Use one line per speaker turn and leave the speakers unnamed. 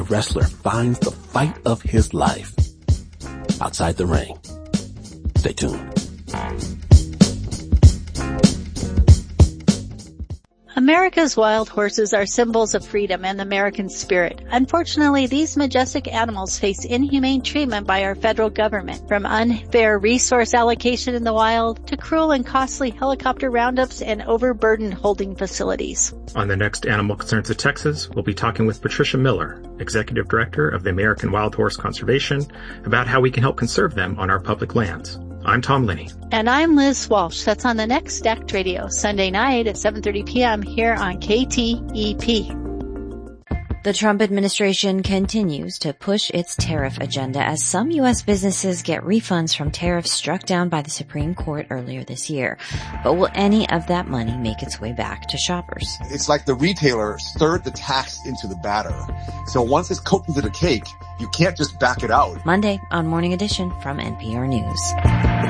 The wrestler finds the fight of his life outside the ring. Stay tuned.
America's wild horses are symbols of freedom and the American spirit. Unfortunately, these majestic animals face inhumane treatment by our federal government, from unfair resource allocation in the wild to cruel and costly helicopter roundups and overburdened holding facilities.
On the next Animal Concerns of Texas, we'll be talking with Patricia Miller, Executive Director of the American Wild Horse Conservation, about how we can help conserve them on our public lands. I'm Tom Linney.
And I'm Liz Walsh. That's on the next Stacked Radio, Sunday night at 7:30 p.m. here on KTEP.
The Trump administration continues to push its tariff agenda as some U.S. businesses get refunds from tariffs struck down by the Supreme Court earlier this year. But will any of that money make its way back to shoppers?
It's like the retailer stirred the tax into the batter. So once it's cooked into the cake, you can't just back it out.
Monday on Morning Edition from NPR News.